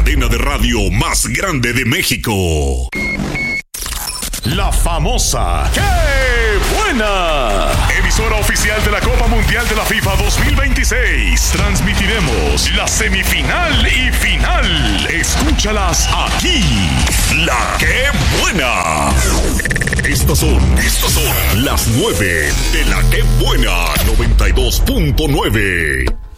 cadena de radio más grande de México. La famosa ¡Qué buena! Emisora oficial de la Copa Mundial de la FIFA 2026. Transmitiremos la semifinal y final. Escúchalas aquí. La ¡Qué buena! Estos son las 9 de la ¡Qué buena! 92.9.